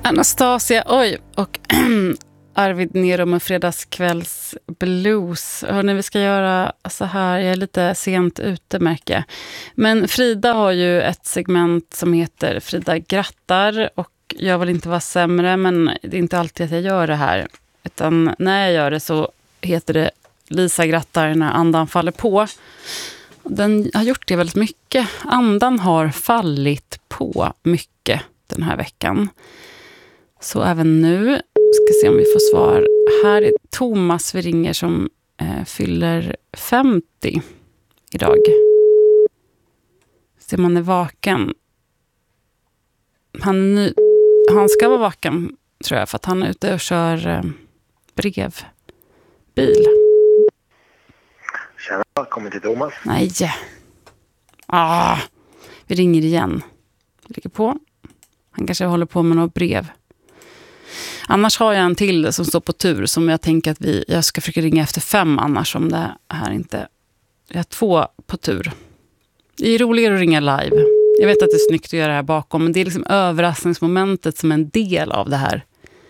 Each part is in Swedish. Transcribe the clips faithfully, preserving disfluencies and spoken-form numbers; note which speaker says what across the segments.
Speaker 1: Anastasia, oj, och Arvid Nero med fredagskvälls blues. Hörrni, vi ska göra så här, jag är lite sent ute märker jag. Men Frida har ju ett segment som heter Frida grattar, och jag vill inte vara sämre, men det är inte alltid att jag gör det här. Utan när jag gör det så heter det Lisa grattar när andan faller på. Den har gjort det väldigt mycket. Andan har fallit på mycket den här veckan. Så även nu ska se om vi får svar. Här är Thomas vi ringer som eh, fyller femtio idag. Så man är vaken. Han, ny, han ska vara vaken tror jag, för att han är ute och kör eh, brevbil.
Speaker 2: Tjena, välkommen till Thomas.
Speaker 1: Nej. Ah, vi ringer igen. Vi ligger på. Han kanske håller på med något brev. Annars har jag en till som står på tur som jag tänker att vi, jag ska försöka ringa efter fem annars om det här inte. Jag har två på tur. Det är roligare att ringa live. Jag vet att det är snyggt att göra det här bakom, men det är liksom överraskningsmomentet som en del av det här.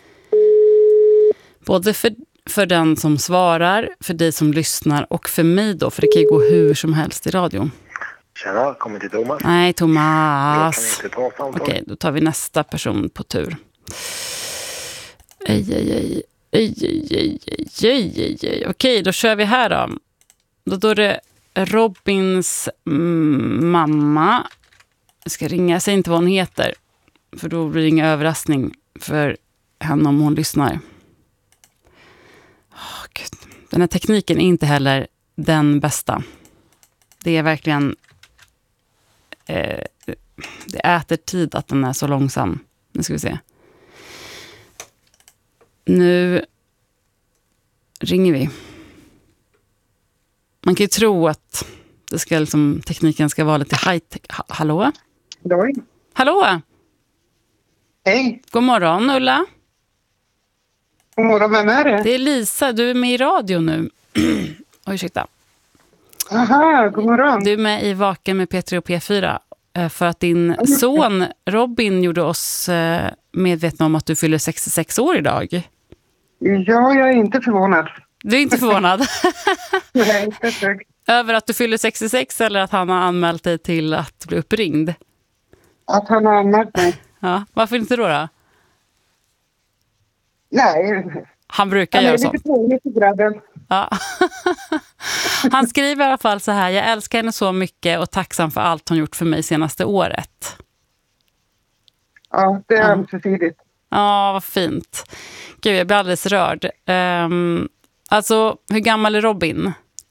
Speaker 1: Både för, för den som svarar, för dig som lyssnar och för mig då, för det kan ju gå hur som helst i radio.
Speaker 2: Tjena, välkommen till Thomas.
Speaker 1: Nej, Thomas.
Speaker 2: Jag kan inte prata om det.
Speaker 1: Okej, då tar vi nästa person på tur. Ej, ej, ej, ej, ej, ej, ej, ej, ej. Okej, då kör vi här då. Då, då är det Robins mm, mamma. Jag ska ringa, jag säger inte vad hon heter. För då blir det ingen överraskning för henne om hon lyssnar. Oh, Gud. Den här tekniken är inte heller den bästa. Det är verkligen... Eh, det äter tid att den är så långsam. Nu ska vi se. Nu ringer vi. Man kan ju tro att det ska liksom, tekniken ska vara lite high-tech. Ha- Hallå?
Speaker 3: Hallå?
Speaker 1: Hallå?
Speaker 3: Hej,
Speaker 1: God morgon, Ulla.
Speaker 3: god morgon, vem är det?
Speaker 1: Det är Lisa, du är med i radio nu. Oj, ursäkta.
Speaker 3: Aha, god morgon.
Speaker 1: Du är med i Vaken med P tre och P fyra. eh, För att din son Robin gjorde oss eh, medvetna om att du fyller sextiosex år idag.
Speaker 3: Ja, jag är inte förvånad.
Speaker 1: Du är inte förvånad?
Speaker 3: Nej, inte ett dugg.
Speaker 1: Över att du fyller sextiosex eller att han har anmält dig till att bli uppringd?
Speaker 3: Att han har anmält mig.
Speaker 1: Ja, varför inte då då?
Speaker 3: Nej,
Speaker 1: Han brukar
Speaker 3: han är
Speaker 1: göra
Speaker 3: lite
Speaker 1: sånt.
Speaker 3: tråkig för grabben.
Speaker 1: Ja. Han skriver i alla fall så här: jag älskar henne så mycket och tacksam för allt hon gjort för mig senaste året.
Speaker 3: Ja, det är
Speaker 1: Ja.
Speaker 3: ömsesidigt.
Speaker 1: Ja, vad fint. Gud, jag blir alldeles rörd. Um, alltså, hur gammal är Robin?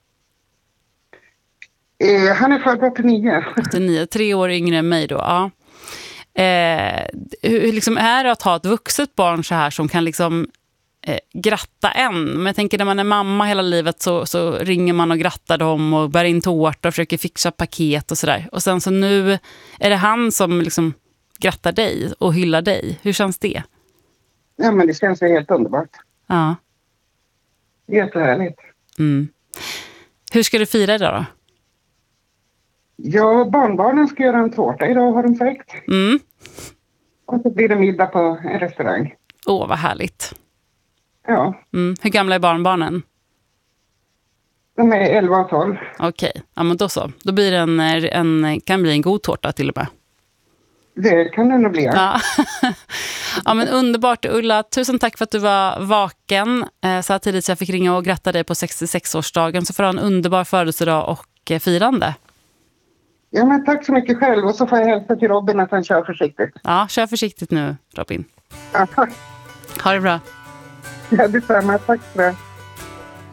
Speaker 3: Eh, han är född åttionio.
Speaker 1: åttionio, tre år yngre än mig då. Ja. Eh, hur liksom är det att ha ett vuxet barn så här som kan liksom eh, gratta en? Men jag tänker när man är mamma hela livet så, så ringer man och grattar dem och bär in tårta och försöker fixa paket och sådär. Och sen så nu är det han som liksom grattar dig och hyllar dig. Hur känns det?
Speaker 3: Ja, men det känns ju helt underbart.
Speaker 1: Ja.
Speaker 3: Jättehärligt.
Speaker 1: Mm. Hur ska du fira idag då?
Speaker 3: Ja, barnbarnen ska göra en tårta idag, har de sagt.
Speaker 1: Mm.
Speaker 3: Och så blir det middag på en restaurang.
Speaker 1: Åh, vad härligt.
Speaker 3: Ja,
Speaker 1: Mm. Hur gamla är barnbarnen?
Speaker 3: de är elva och tolv.
Speaker 1: Okej, ja men då så. Då blir det en, en, kan bli en god tårta till och med.
Speaker 3: Det kan det nog bli.
Speaker 1: Ja. Ja men underbart Ulla, tusen tack för att du var vaken eh, så här tidigt så jag fick ringa och gratta dig på sextiosex-årsdagen, så får du ha en underbar födelsedag och eh, firande.
Speaker 3: Ja, men tack så mycket själv. Och så får jag hälsa till Robin att han kör försiktigt.
Speaker 1: Ja, kör försiktigt nu Robin.
Speaker 3: Ja, tack.
Speaker 1: Ha det bra.
Speaker 3: Ja, detsamma. Tack för det.